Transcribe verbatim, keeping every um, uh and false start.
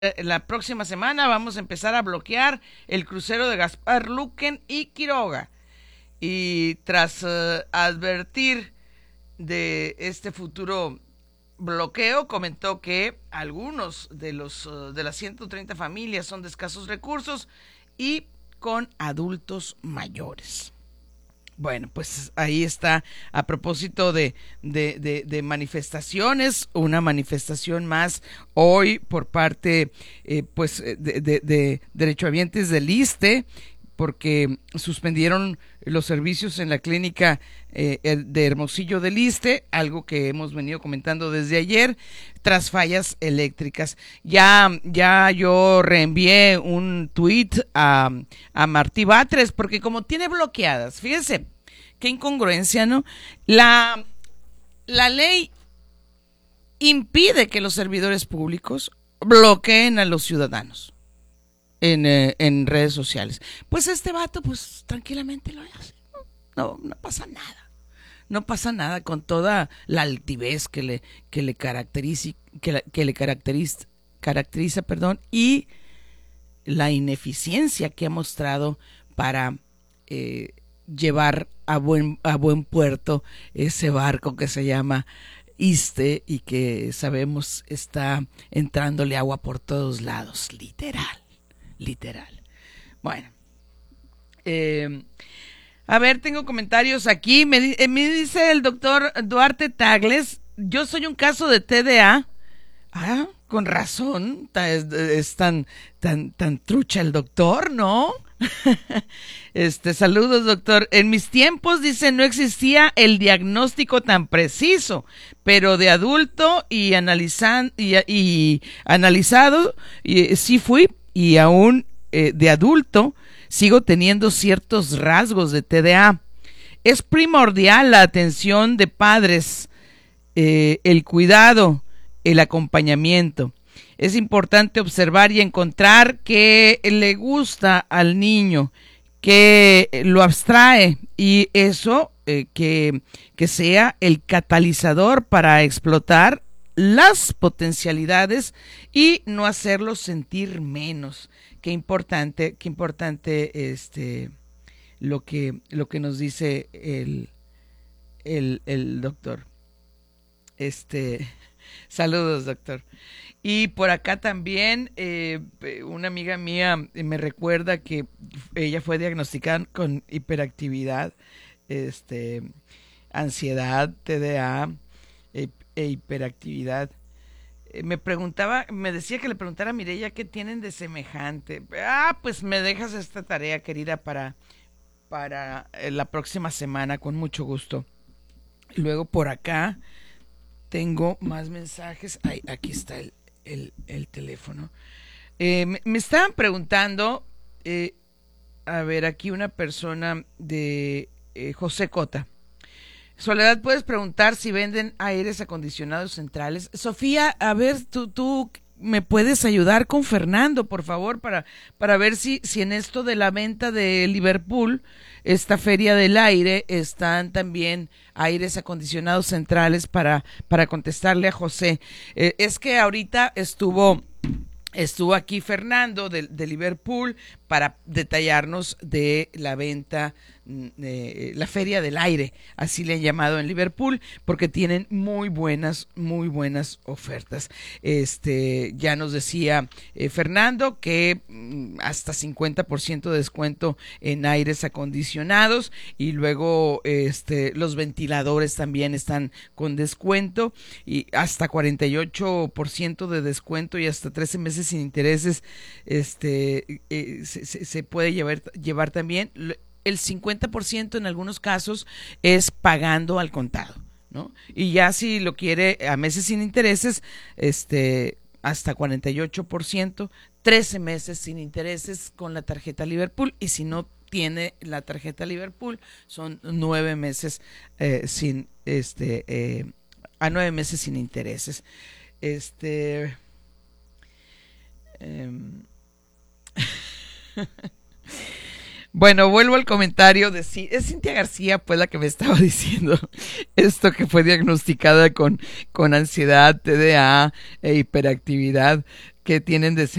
La próxima semana vamos a empezar a bloquear el crucero de Gaspar Luquen y Quiroga. Y tras uh, advertir de este futuro bloqueo, comentó que algunos de los uh, de las ciento treinta familias son de escasos recursos y con adultos mayores. Bueno, pues ahí está, a propósito de, de, de, de manifestaciones, una manifestación más hoy por parte eh, pues de, de, de derechohabientes del ISSSTE, porque suspendieron los servicios en la clínica eh, de Hermosillo del ISSSTE, algo que hemos venido comentando desde ayer, tras fallas eléctricas. Ya, ya yo reenvié un tuit a, a Martí Batres, porque como tiene bloqueadas, fíjense, qué incongruencia, ¿no? La, la ley impide que los servidores públicos bloqueen a los ciudadanos en, eh, en redes sociales. Pues este vato, pues tranquilamente lo hace. No, no pasa nada. No pasa nada, con toda la altivez que le, que le caracteriza, que, la, que le caracteriza, caracteriza, perdón, y la ineficiencia que ha mostrado para eh, llevar a buen, a buen puerto ese barco que se llama ISSSTE y que sabemos está entrándole agua por todos lados, literal, literal. Bueno, eh, a ver, tengo comentarios aquí. Me, eh, me dice el doctor Duarte Tagles, yo soy un caso de T D A. Ah, con razón, es, es tan, tan, tan trucha el doctor, ¿no? Este, saludos, doctor. En mis tiempos, dice, no existía el diagnóstico tan preciso, pero de adulto y analizan y, y analizado, y, sí fui, y aún eh, de adulto sigo teniendo ciertos rasgos de T D A. Es primordial la atención de padres, eh, el cuidado, el acompañamiento. Es importante observar y encontrar qué le gusta al niño, que lo abstrae, y eso eh, que, que sea el catalizador para explotar las potencialidades y no hacerlo sentir menos. Qué importante, qué importante este lo que lo que nos dice el el, el doctor. Este, saludos, doctor. Y por acá también eh, una amiga mía me recuerda que ella fue diagnosticada con hiperactividad, este, ansiedad, T D A e, e hiperactividad. Eh, me preguntaba, me decía que le preguntara a Mireya qué tienen de semejante. Ah, pues me dejas esta tarea, querida, para, para la próxima semana, con mucho gusto. Luego por acá tengo más mensajes. Ay, aquí está el El, el teléfono. Eh, me, me estaban preguntando, eh, a ver, aquí una persona de eh, José Cota. Soledad, ¿puedes preguntar si venden aires acondicionados centrales? Sofía, a ver, tú, tú me puedes ayudar con Fernando, por favor, para, para ver si, si en esto de la venta de Liverpool, esta feria del aire, están también aires acondicionados centrales para, para contestarle a José. Eh, es que ahorita estuvo, estuvo aquí Fernando de, de Liverpool para detallarnos de la venta, eh, la feria del aire, así le han llamado en Liverpool, porque tienen muy buenas, muy buenas ofertas. Este, ya nos decía eh, Fernando que mm, hasta cincuenta por ciento de descuento en aires acondicionados, y luego este, los ventiladores también están con descuento, y hasta cuarenta y ocho por ciento de descuento y hasta trece meses sin intereses. Este, eh, se, se, se puede llevar, llevar también. El cincuenta por ciento en algunos casos es pagando al contado, ¿no? Y ya si lo quiere a meses sin intereses, este, hasta cuarenta y ocho por ciento, trece meses sin intereses con la tarjeta Liverpool, y si no tiene la tarjeta Liverpool, son nueve meses eh, sin, este, eh, a nueve meses sin intereses. Este, eh, Bueno, vuelvo al comentario de es Cintia García, pues la que me estaba diciendo esto, que fue diagnosticada con, con ansiedad, T D A e hiperactividad. que tienen de